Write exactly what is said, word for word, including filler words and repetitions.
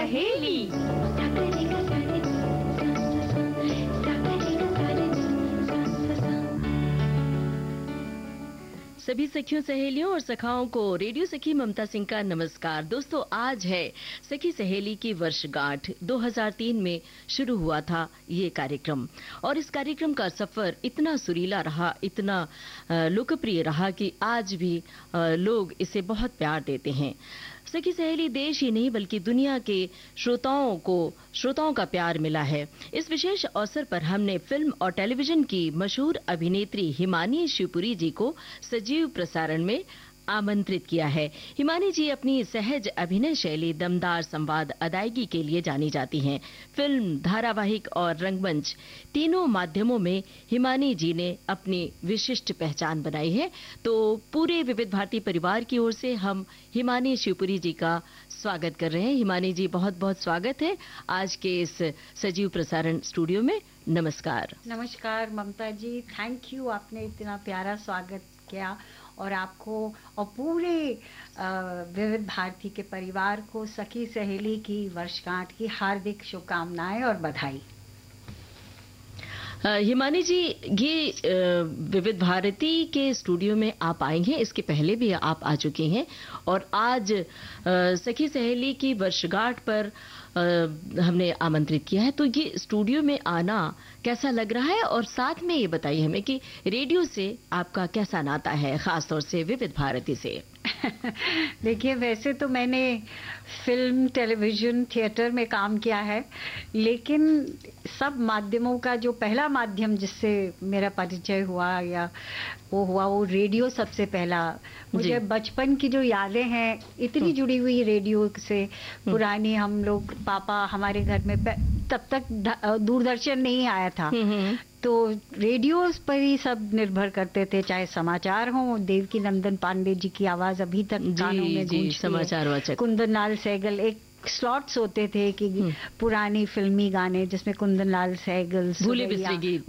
सहेली। सभी सखियों, सहेलियों और सखाओं को रेडियो सखी ममता सिंह का नमस्कार। दोस्तों, आज है सखी सहेली की वर्षगांठ। दो हज़ार तीन में शुरू हुआ था ये कार्यक्रम और इस कार्यक्रम का सफर इतना सुरीला रहा, इतना लोकप्रिय रहा कि आज भी लोग इसे बहुत प्यार देते हैं। सखी सहेली देश ही नहीं बल्कि दुनिया के श्रोताओं को श्रोताओं का प्यार मिला है। इस विशेष अवसर पर हमने फिल्म और टेलीविजन की मशहूर अभिनेत्री हिमानी शिवपुरी जी को सजीव प्रसारण में आमंत्रित किया है। हिमानी जी अपनी सहज अभिनय शैली, दमदार संवाद अदायगी के लिए जानी जाती हैं। फिल्म, धारावाहिक और रंगमंच तीनों माध्यमों में हिमानी जी ने अपनी विशिष्ट पहचान बनाई है। तो पूरे विविध भारती परिवार की ओर से हम हिमानी शिवपुरी जी का स्वागत कर रहे हैं। हिमानी जी, बहुत बहुत स्वागत है आज के इस सजीव प्रसारण स्टूडियो में। नमस्कार। नमस्कार ममता जी, थैंक यू, आपने इतना प्यारा स्वागत किया और आपको और पूरे विविध भारती के परिवार को सखी सहेली की वर्षगांठ की हार्दिक शुभकामनाएं और बधाई। हिमानी जी, ये विविध भारती के स्टूडियो में आप आएंगे, इसके पहले भी आप आ चुके हैं और आज सखी सहेली की वर्षगांठ पर हमने आमंत्रित किया है। तो ये स्टूडियो में आना कैसा लग रहा है और साथ में ये बताइए हमें कि रेडियो से आपका कैसा नाता है, खासतौर से विविध भारती से। देखिए, वैसे तो मैंने फिल्म, टेलीविजन, थिएटर में काम किया है, लेकिन सब माध्यमों का जो पहला माध्यम जिससे मेरा परिचय हुआ या वो हुआ वो रेडियो सबसे पहला। मुझे बचपन की जो यादें हैं इतनी जुड़ी हुई रेडियो से, पुरानी, हम लोग, पापा हमारे घर में तब तक दूरदर्शन नहीं आया था, तो रेडियो पर ही सब निर्भर करते थे, चाहे समाचार हो। देवकी नंदन पांडे जी की आवाज अभी तक कानों में गूंजती है। समाचार वाचक कुंदन लाल सहगल, एक स्लॉट्स होते थे कि पुरानी फिल्मी गाने जिसमें कुंदन लाल सहगल, भूले बिसरे गीत,